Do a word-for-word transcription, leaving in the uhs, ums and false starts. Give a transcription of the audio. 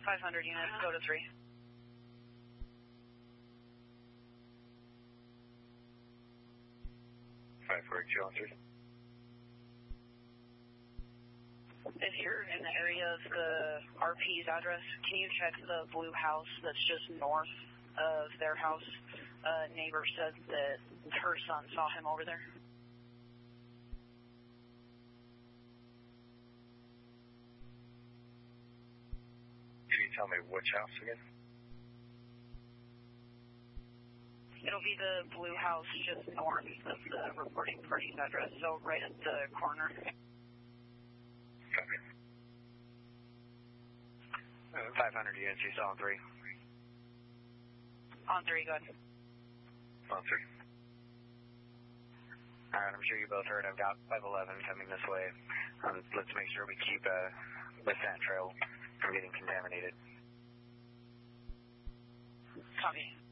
five hundred units, go to three. five forty-two on three. If you're in the area of the R P's address, can you check the blue house that's just north of their house? A neighbor said that her son saw him over there. Can you tell me which house again? It'll be the blue house just north of the reporting party's address, so right at the corner. Copy. Uh, five hundred units, you saw on three. On three, good. On three. All right, I'm sure you both heard I've got five eleven coming this way. Um, let's make sure we keep uh, the sand trail from getting contaminated. Copy.